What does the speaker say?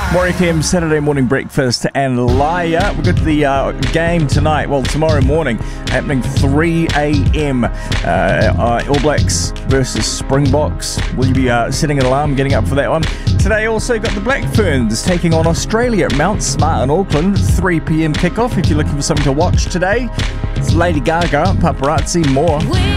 More FM Saturday morning breakfast and Liar. We've got the game tonight, well, tomorrow morning, happening 3 a.m. All Blacks versus Springboks. Will you be setting an alarm, getting up for that one? Today also got the Black Ferns taking on Australia at Mount Smart in Auckland. 3 p.m. kickoff if you're looking for something to watch today. It's Lady Gaga, Paparazzi, more.